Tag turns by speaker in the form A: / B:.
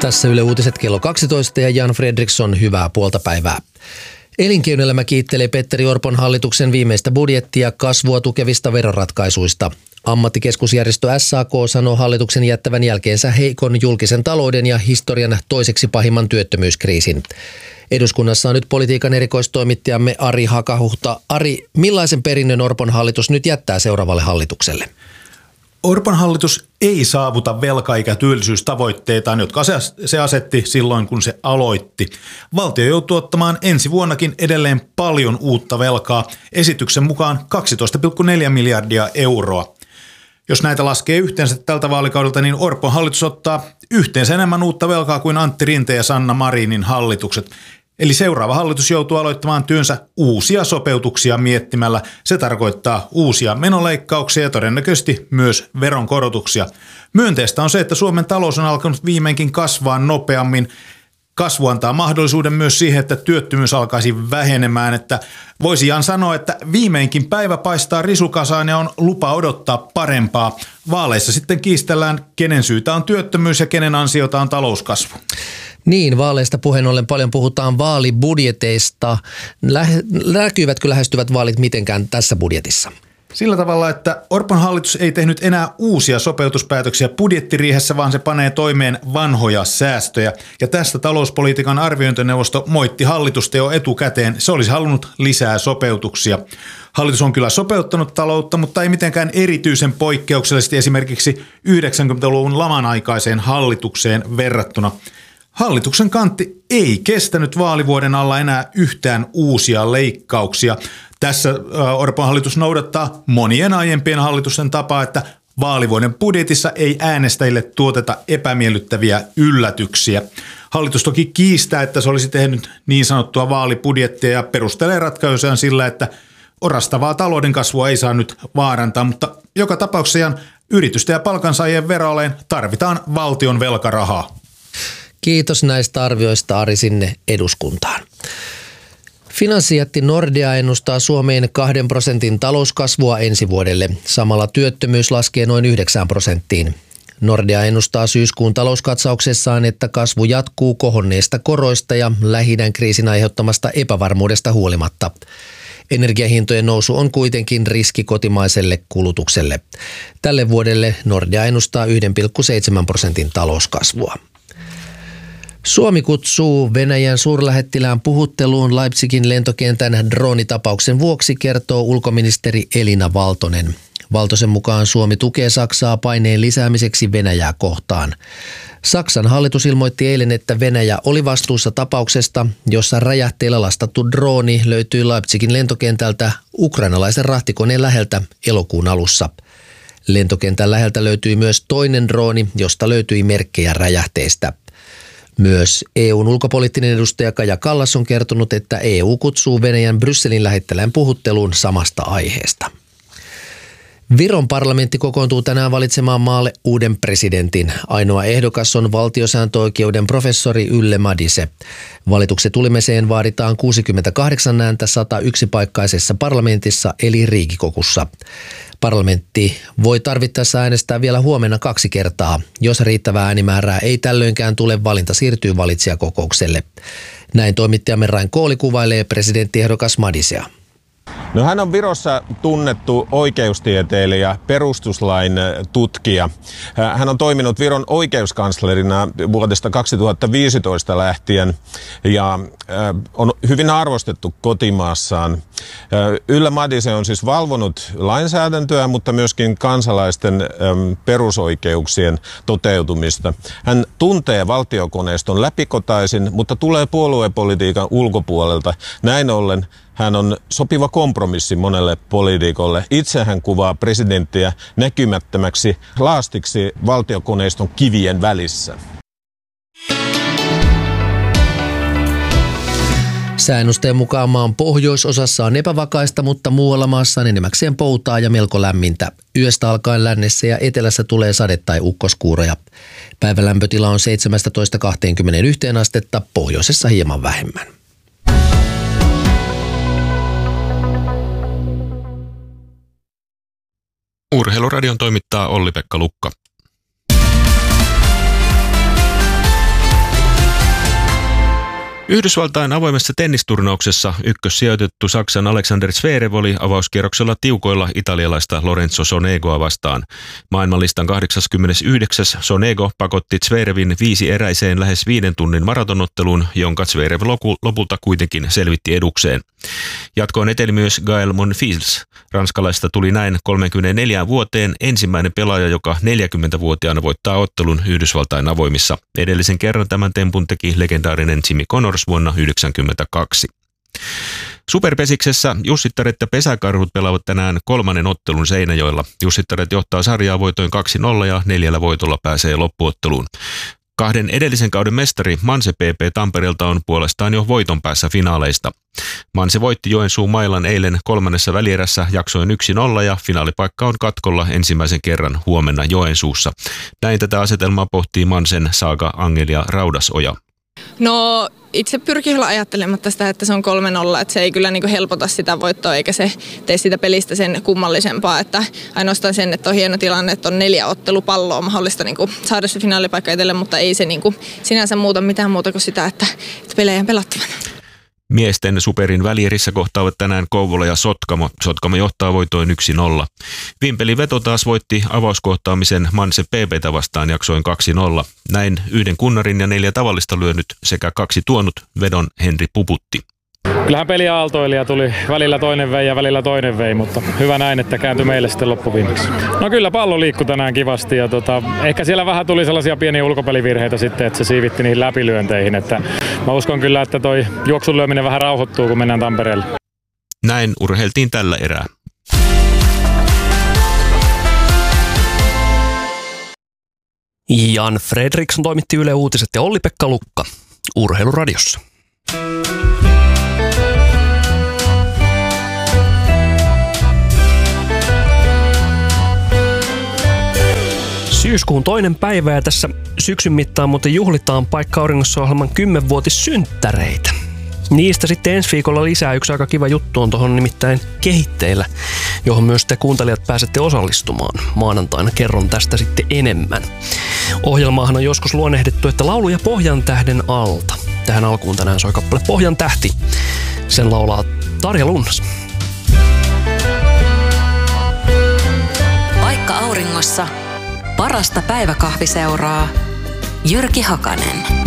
A: Tässä Yle Uutiset kello 12 ja Jan Fredriksson, hyvää puolta päivää. Elinkeinoelämä kiittelee Petteri Orpon hallituksen viimeistä budjettia kasvua tukevista veroratkaisuista. Ammattikeskusjärjestö SAK sanoo hallituksen jättävän jälkeensä heikon julkisen talouden ja historian toiseksi pahimman työttömyyskriisin. Eduskunnassa on nyt politiikan erikoistoimittajamme Ari Hakahuhta. Ari, millaisen perinnön Orpon hallitus nyt jättää seuraavalle hallitukselle?
B: Orpon hallitus ei saavuta velka- eikä työllisyystavoitteitaan, jotka se asetti silloin, kun se aloitti. Valtio joutuu ottamaan ensi vuonnakin edelleen paljon uutta velkaa, esityksen mukaan 12,4 miljardia euroa. Jos näitä laskee yhteensä tältä vaalikaudelta, niin Orpon hallitus ottaa yhteensä enemmän uutta velkaa kuin Antti Rinteen ja Sanna Marinin hallitukset. Eli seuraava hallitus joutuu aloittamaan työnsä uusia sopeutuksia miettimällä. Se tarkoittaa uusia menoleikkauksia ja todennäköisesti myös veronkorotuksia. Myönteistä on se, että Suomen talous on alkanut viimeinkin kasvaa nopeammin. Kasvu antaa mahdollisuuden myös siihen, että työttömyys alkaisi vähenemään. Että voisihan sanoa, että viimeinkin päivä paistaa risukasaan ja on lupa odottaa parempaa. Vaaleissa sitten kiistellään, kenen syytä on työttömyys ja kenen ansiota on talouskasvu.
A: Niin, vaaleista puheen ollen paljon puhutaan vaalibudjeteista. Näkyvätkö lähestyvät vaalit mitenkään tässä budjetissa?
B: Sillä tavalla, että Orpon hallitus ei tehnyt enää uusia sopeutuspäätöksiä budjettiriihessä, vaan se panee toimeen vanhoja säästöjä. Ja tästä talouspolitiikan arviointineuvosto moitti hallitusta jo etukäteen. Se olisi halunnut lisää sopeutuksia. Hallitus on kyllä sopeuttanut taloutta, mutta ei mitenkään erityisen poikkeuksellisesti esimerkiksi 90-luvun laman aikaiseen hallitukseen verrattuna. Hallituksen kantti ei kestänyt vaalivuoden alla enää yhtään uusia leikkauksia. Tässä Orpon hallitus noudattaa monien aiempien hallitusten tapaa, että vaalivuoden budjetissa ei äänestäjille tuoteta epämiellyttäviä yllätyksiä. Hallitus toki kiistää, että se olisi tehnyt niin sanottua vaalibudjettia ja perustelee ratkaisujaan sillä, että orastavaa talouden kasvua ei saa nyt vaarantaa, mutta joka tapauksessa yritysten ja palkansaajien veroaleen tarvitaan valtion velkarahaa.
A: Kiitos näistä arvioista, Ari, sinne eduskuntaan. Finanssijätti Nordea ennustaa Suomeen 2% talouskasvua ensi vuodelle. Samalla työttömyys laskee noin 9%. Nordea ennustaa syyskuun talouskatsauksessaan, että kasvu jatkuu kohonneista koroista ja Lähi-idän kriisin aiheuttamasta epävarmuudesta huolimatta. Energiahintojen nousu on kuitenkin riski kotimaiselle kulutukselle. Tälle vuodelle Nordea ennustaa 1,7% talouskasvua. Suomi kutsuu Venäjän suurlähettilään puhutteluun Leipzigin lentokentän droonitapauksen vuoksi, kertoo ulkoministeri Elina Valtonen. Valtosen mukaan Suomi tukee Saksaa paineen lisäämiseksi Venäjää kohtaan. Saksan hallitus ilmoitti eilen, että Venäjä oli vastuussa tapauksesta, jossa räjähteillä lastattu drooni löytyi Leipzigin lentokentältä ukrainalaisen rahtikoneen läheltä elokuun alussa. Lentokentän läheltä löytyi myös toinen drooni, josta löytyi merkkejä räjähteistä. Myös EU:n ulkopoliittinen edustaja Kaja Kallas on kertonut, että EU kutsuu Venäjän Brysselin lähettilään puhutteluun samasta aiheesta. Viron parlamentti kokoontuu tänään valitsemaan maalle uuden presidentin. Ainoa ehdokas on valtiosääntöoikeuden professori Ylle Madise. Valituksen tulemeseen vaaditaan 68 ääntä 101-paikkaisessa parlamentissa eli Riikikokussa. Parlamentti voi tarvittaessa äänestää vielä huomenna 2 kertaa. Jos riittävää äänimäärää ei tällöinkään tule, valinta siirtyy valitsijakokoukselle. Näin toimittajamme Rain Kooli kuvailee presidenttiehdokas Madisea.
C: No, hän on Virossa tunnettu oikeustieteilijä, perustuslain tutkija. Hän on toiminut Viron oikeuskanslerina vuodesta 2015 lähtien ja on hyvin arvostettu kotimaassaan. Ylle Madise on siis valvonut lainsäädäntöä, mutta myöskin kansalaisten perusoikeuksien toteutumista. Hän tuntee valtiokoneiston läpikotaisin, mutta tulee puoluepolitiikan ulkopuolelta. Näin ollen hän on sopiva kompromissi monelle poliitikolle. Itse hän kuvaa presidenttiä näkymättömäksi laastiksi valtiokoneiston kivien välissä.
A: Säännösten mukaan maan pohjoisosassa on epävakaista, mutta muualla maassa on enemmäkseen poutaa ja melko lämmintä. Yöstä alkaen lännessä ja etelässä tulee sade- tai ukkoskuuroja. Päivän lämpötila on 17–21 astetta, pohjoisessa hieman vähemmän.
D: Urheiluradion toimittaa Olli-Pekka Lukka. Yhdysvaltain avoimessa tennisturnauksessa ykkössijoitettu Saksan Alexander Zverev oli avauskierroksella tiukoilla italialaista Lorenzo Sonegoa vastaan. Maailmanlistan 89. Sonego pakotti Zverevin 5-eräiseen lähes 5 tunnin maratonotteluun, jonka Zverev lopulta kuitenkin selvitti edukseen. Jatkoon eteli myös Gael Monfils. Ranskalaista tuli näin 34 vuoteen ensimmäinen pelaaja, joka 40-vuotiaana voittaa ottelun Yhdysvaltain avoimissa. Edellisen kerran tämän tempun teki legendaarinen Jimmy Connors vuonna 1992. Superpesiksessä Jussittaret ja Pesäkarhut pelaavat tänään 3. ottelun Seinäjoella. Jussittaret johtaa sarjaa voitoin 2-0 ja 4 voitolla pääsee loppuotteluun. 2 edellisen kauden mestari Manse PP Tampereelta on puolestaan jo voiton päässä finaaleista. Manse voitti Joensuun Mailan eilen 3. välierässä jaksoin 1-0 ja finaalipaikka on katkolla ensimmäisen kerran huomenna Joensuussa. Näin tätä asetelmaa pohtii Mansen Saaga Angelia Raudasoja.
E: No itse pyrkii kyllä ajattelematta sitä, että se on 3-0, että se ei kyllä niin helpota sitä voittoa eikä se tee sitä pelistä sen kummallisempaa, että ainoastaan sen, että on hieno tilanne, että on 4 ottelupalloa mahdollista niin saada se finaalipaikka itselle, mutta ei se niin sinänsä muuta mitään muuta kuin sitä, että pelejä on pelattavana.
D: Miesten superin välierissä kohtaavat tänään Kouvola ja Sotkamo. Sotkamo johtaa voitoin 1-0. Vimpelin Veto taas voitti avauskohtaamisen Manse PP:tä vastaan jaksoin 2-0. Näin 1 kunnarin ja 4 tavallista lyönyt sekä 2 tuonut Vedon Henri Puputti.
F: Kyllähän peli aaltoili ja tuli välillä toinen vei ja välillä toinen vei, mutta hyvä näin, että kääntyi meille sitten loppuviimeksi. No kyllä pallo liikkui tänään kivasti ja ehkä siellä vähän tuli sellaisia pieniä ulkopelivirheitä sitten, että se siivitti niihin läpilyönteihin. Että mä uskon kyllä, että toi juoksun lyöminen vähän rauhoittuu, kun mennään Tampereelle.
D: Näin urheiltiin tällä erää.
G: Jan Fredriksson toimitti Yle Uutiset ja Olli-Pekka Lukka Urheiluradiossa. Syyskuun 2. päivä ja tässä syksyn mittaan muuten juhlitaan Paikka Auringossa-ohjelman 10-vuotissynttäreitä. Niistä sitten ensi viikolla lisää. Yksi aika kiva juttu on tuohon nimittäin kehitteillä, johon myös te kuuntelijat pääsette osallistumaan. Maanantaina kerron tästä sitten enemmän. Ohjelmaahan on joskus luonnehdittu, että lauluja Pohjan tähden alta. Tähän alkuun tänään soi kappale Pohjan tähti. Sen laulaa Tarja Lunnas.
H: Paikka Auringossa. Parasta päiväkahviseuraa. Jyrki Hakanen.